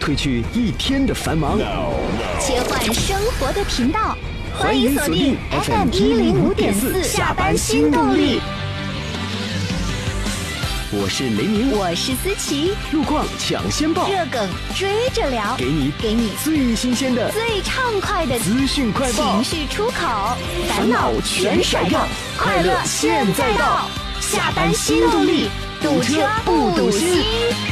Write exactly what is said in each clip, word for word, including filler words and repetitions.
褪去一天的繁忙， 切换生活的频道，欢迎锁定 F M 一零五点四下班新动力。 我是雷鸣， 我是思琪， 路况抢先报， 热梗追着聊， 给你给你最新鲜的、 最畅快的资讯快报， 情绪出口，烦恼全甩掉，快乐现在到，下班新动力，堵车不堵心。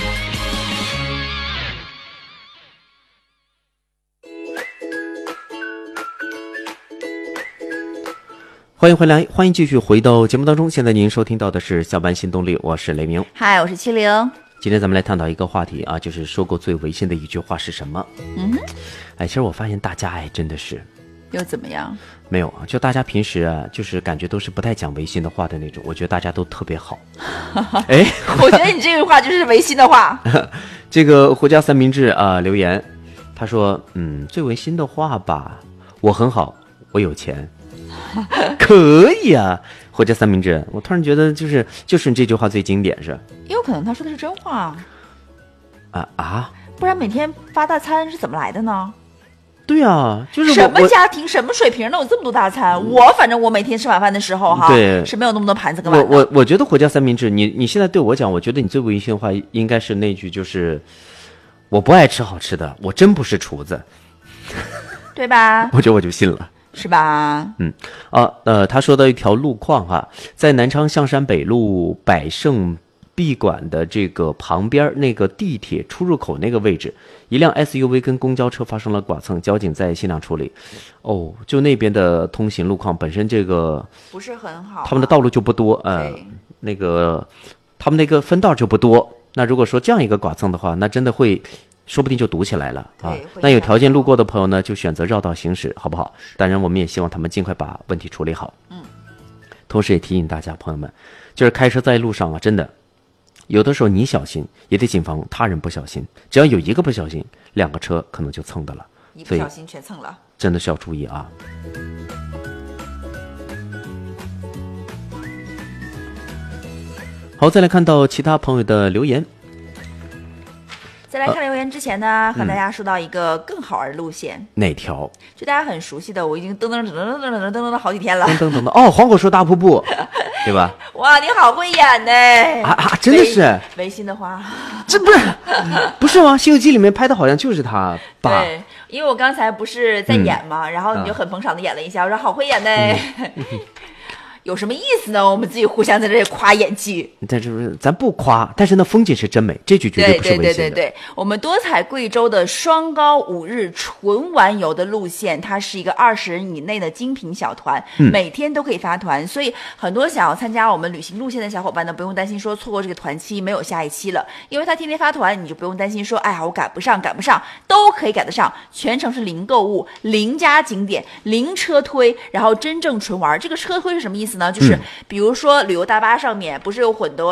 欢迎回来，欢迎继续回到节目当中。现在您收听到的是下班新动力，我是雷鸣。 嗨，我是七零。 今天咱们来探讨一个话题啊，就是说过最违心的一句话是什么？ 嗯哼， 哎，其实我发现大家哎真的是又怎么样？ 没有啊，就大家平时啊，就是感觉都是不太讲违心的话的那种。我觉得大家都特别好。哎， 我觉得你这句话就是违心的话。 这个胡家三明治啊、呃、留言，他说，嗯，最违心的话吧，我很好，我有钱。可以啊，或者三明治，我突然觉得就是就是你这句话最经典是， 也有可能他说的是真话啊啊， 不然每天发大餐是怎么来的呢？ 对啊，就是什么家庭什么水平能有这么多大餐？我反正我每天吃晚饭的时候哈， 对， 是没有那么多盘子跟碗的。 我我我觉得火家三明治，你你现在对我讲，我觉得你最违心的话应该是那句，就是我不爱吃好吃的，我真不是厨子， 对吧？ 我觉得我就信了。 是吧？ 嗯，啊，呃，他说到一条路况哈，在南昌象山北路百盛闭馆的这个旁边那个地铁出入口那个位置，一辆 S U V 跟公交车发生了剐蹭，交警在现场处理。哦，就那边的通行路况本身这个不是很好、啊， 他们的道路就不多，呃，那个他们那个分道就不多。那如果说这样一个剐蹭的话，那真的会。说不定就堵起来了啊！那有条件路过的朋友呢，就选择绕道行驶，好不好？当然，我们也希望他们尽快把问题处理好。 嗯， 同时也提醒大家，朋友们，就是开车在路上啊，真的有的时候你小心，也得谨防他人不小心。只要有一个不小心，两个车可能就蹭的了。 一不小心全蹭了， 真的是要注意啊！好，再来看到其他朋友的留言。 在来看留言之前呢，和大家说到一个更好玩的路线。 哪条？ 就大家很熟悉的，我已经噔噔噔噔噔噔噔噔噔了好几天了。 噔噔噔噔哦，黄果树大瀑布，对吧？ 哇，你好会演呢！ 啊啊，真的是违心的话， 这不是不是吗？《西游记》里面拍的好像就是他吧？ 对，因为我刚才不是在演嘛，嗯、然后你就很捧场的演了一下，我说好会演呢。嗯有什么意思呢？我们自己互相在这里夸演技， 但是咱不夸，但是那风景是真美，这句绝对不是违心的。 对对对对对，我们多彩贵州的双高五日纯玩游的路线，它是一个二十人以内的精品小团， 嗯、 每天都可以发团，所以很多想要参加我们旅行路线的小伙伴呢，不用担心说错过这个团期没有下一期了，因为他天天发团，你就不用担心说，哎呀我赶不上赶不上，都可以赶得上，全程是零购物、零加景点、零车推，然后真正纯玩。这个车推是什么意思呢？就是比如说旅游大巴上面不是有很多